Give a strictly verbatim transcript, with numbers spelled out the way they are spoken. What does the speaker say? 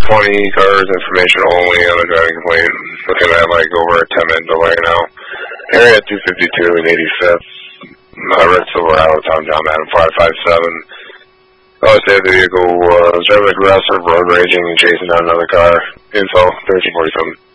twenty cars, information only on a driving complaint. Looking at like over a ten minute delay now. Area two fifty-two and eighty-fifth. Uh, Red Silver Island, Tom John Madam five five seven. I would say the vehicle was driving aggressive, road raging, and chasing down another car. Info thirteen forty-seven.